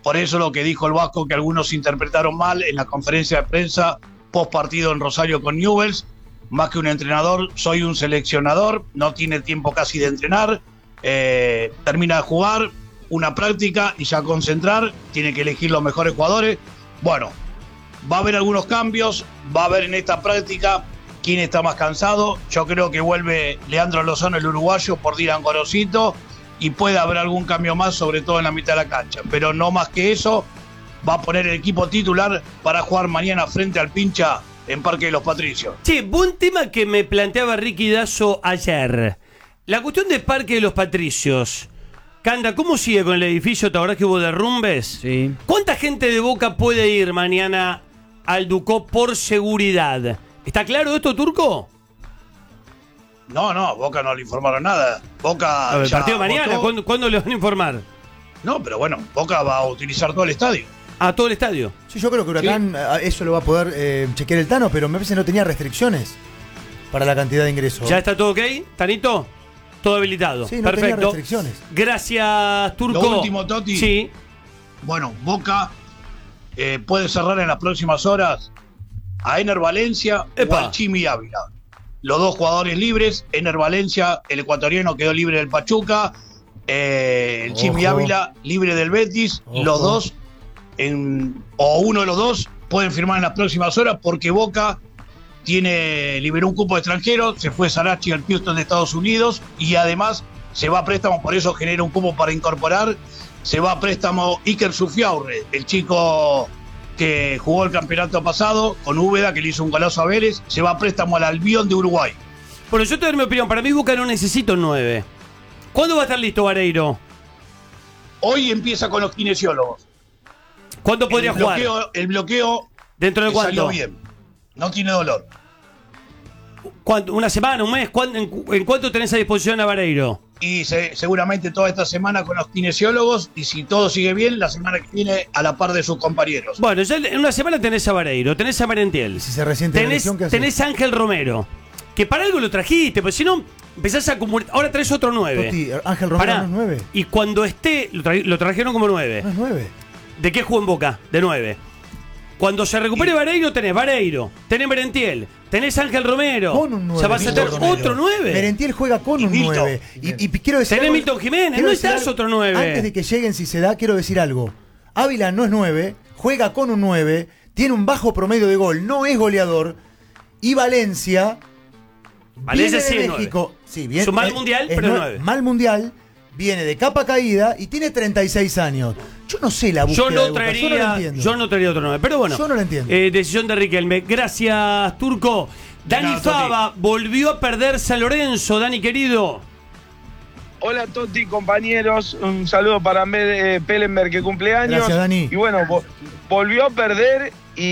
Por eso lo que dijo el Vasco, que algunos interpretaron mal en la conferencia de prensa post partido en Rosario con Newell's. Más que un entrenador, soy un seleccionador, no tiene tiempo casi de entrenar, termina de jugar, una práctica y ya concentrar, tiene que elegir los mejores jugadores. Bueno, va a haber algunos cambios, va a haber en esta práctica quién está más cansado. Yo creo que vuelve Leandro Lozano, el uruguayo, por Dylan Gorosito, y puede haber algún cambio más, sobre todo en la mitad de la cancha. Pero no más que eso, va a poner el equipo titular para jugar mañana frente al Pincha en Parque de los Patricios. Sí, buen tema que me planteaba Ricky Dazo ayer. La cuestión de Parque de los Patricios. Canda, ¿cómo sigue con el edificio? ¿Te acordás que hubo derrumbes? Sí. ¿Cuánta gente de Boca puede ir mañana al Ducó por seguridad? ¿Está claro esto, Turco? No, Boca no le informaron nada. Boca El ya partido mañana, votó. ¿cuándo le van a informar? No, pero bueno, Boca va a utilizar todo el estadio. A todo el estadio. Sí, yo creo que Huracán eso lo va a poder chequear el Tano, pero me parece que no tenía restricciones para la cantidad de ingresos. ¿Ya está todo ok, Tanito? Todo habilitado. Sí, no tenía perfecto. restricciones. Gracias, Turco. Lo último, Toti. Sí. Bueno, Boca puede cerrar en las próximas horas a Ener Valencia o al Chimi Ávila. Los dos jugadores libres. Ener Valencia, el ecuatoriano, quedó libre del Pachuca. El Chimi Ávila, libre del Betis. Los dos, o uno de los dos, pueden firmar en las próximas horas porque Boca liberó un cupo de extranjeros. Se fue Sarachi al Houston de Estados Unidos y además se va a préstamo, por eso genera un cupo para incorporar. Se va a préstamo Iker Sufiaurre, el chico que jugó el campeonato pasado con Úbeda, que le hizo un golazo a Vélez. Se va a préstamo al Albión de Uruguay. Bueno, yo te doy mi opinión. Para mí Boca no necesita un 9. ¿Cuándo va a estar listo Vareiro? Hoy empieza con los kinesiólogos. ¿Cuándo podría jugar? El bloqueo ¿Dentro de cuánto? salió bien. No tiene dolor. ¿Cuánto? ¿Una semana? ¿Un mes? ¿En cuánto tenés a disposición a Vareiro? Y seguramente toda esta semana con los kinesiólogos, y si todo sigue bien, la semana que viene a la par de sus compañeros. Bueno, ya en una semana tenés a Vareiro, tenés a Merentiel. Si se resiente la lesión, ¿qué hace? Tenés a Ángel Romero. Que para algo lo trajiste, porque si no empezás a acumular. Ahora traes otro 9. Toti, Ángel Romero no es 9. Y cuando esté, lo trajeron como 9. No es 9. ¿De qué jugó en Boca? De 9. Cuando se recupere Vareiro, tenés Merentiel, tenés Ángel Romero. Con un 9. O sea, vas a tener otro 9. Merentiel juega con un 9. Y quiero decir. Tenés Milton Jiménez, no estás otro 9. Antes de que lleguen, si se da, quiero decir algo. Ávila no es 9, juega con un 9, tiene un bajo promedio de gol, no es goleador. Y Valencia viene sí de es México. 9. Sí, bien, es un mal mundial, pero es 9. Mal mundial, viene de capa caída y tiene 36 años. Yo no sé la búsqueda de Boca, yo no traería otro 9, pero bueno. Yo no lo entiendo. Decisión de Riquelme. Gracias, Turco. Dani Fava volvió a perder San Lorenzo, Dani querido. Hola Toti, compañeros, un saludo para Pellenberg que cumple años. Gracias, Dani. Y bueno, volvió a perder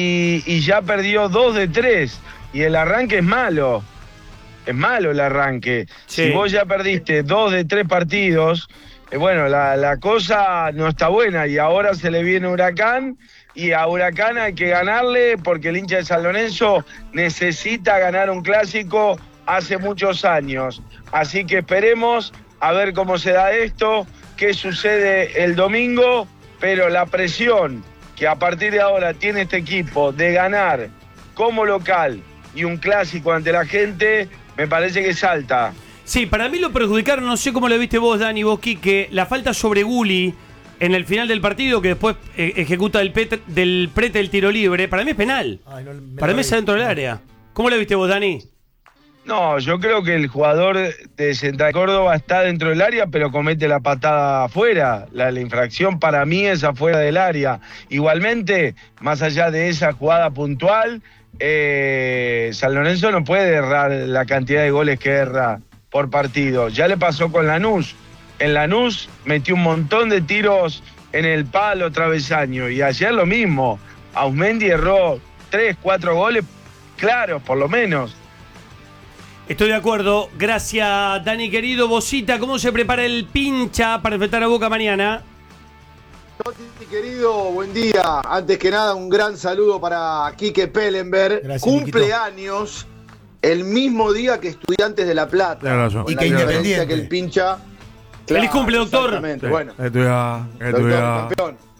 y ya perdió 2 de 3. Y el arranque es malo. Es malo el arranque. Sí. Si vos ya perdiste 2 de 3 partidos, bueno, la cosa no está buena. Y ahora se le viene Huracán. Y a Huracán hay que ganarle porque el hincha de San Lorenzo necesita ganar un clásico hace muchos años. Así que esperemos a ver cómo se da esto, qué sucede el domingo, pero la presión que a partir de ahora tiene este equipo de ganar como local y un clásico ante la gente, me parece que es alta. Sí, para mí lo perjudicaron, no sé cómo lo viste vos, Dani, vos, Quique, la falta sobre Gulli en el final del partido, que después ejecuta del prete el tiro libre, para mí es penal. Para mí es adentro del área. ¿Cómo lo viste vos, Dani? No, yo creo que el jugador de Central Córdoba está dentro del área, pero comete la patada afuera. La infracción para mí es afuera del área. Igualmente, más allá de esa jugada puntual, San Lorenzo no puede errar la cantidad de goles que erra por partido. Ya le pasó con Lanús. En Lanús metió un montón de tiros en el palo travesaño. Y ayer lo mismo. Ausmendi erró 3, 4 goles claros, por lo menos. Estoy de acuerdo. Gracias, Dani querido. Bocita, ¿cómo se prepara el Pincha para enfrentar a Boca mañana? Toti querido, buen día. Antes que nada, un gran saludo para Quique Pellenberg. Gracias, Cumpleaños el mismo día que Estudiantes de La Plata. Y que Independiente. Que el Pincha. Feliz cumple, doctor. Exactamente. Bueno, Doctor campeón.